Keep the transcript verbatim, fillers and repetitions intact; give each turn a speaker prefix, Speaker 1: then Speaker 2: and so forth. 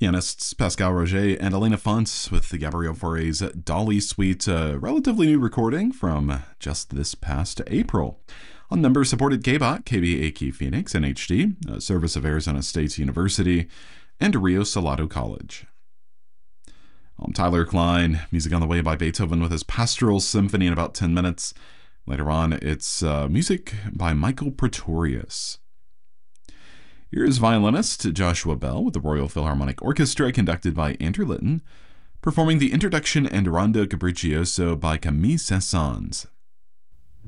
Speaker 1: Pianists Pascal Roger and Elena Fonts with the Gabriel Fauré's Dolly Suite, a relatively new recording from just this past April. On member-supported K B O T, K B A Q Phoenix, N H D, a service of Arizona State University, and Rio Salado College. I'm Tyler Klein. Music on the way by Beethoven with his Pastoral Symphony in about ten minutes. Later on, it's uh, music by Michael Pretorius. Here's violinist Joshua Bell with the Royal Philharmonic Orchestra, conducted by Andrew Litton, performing the introduction and Rondo Capriccioso by Camille Saint-Saëns.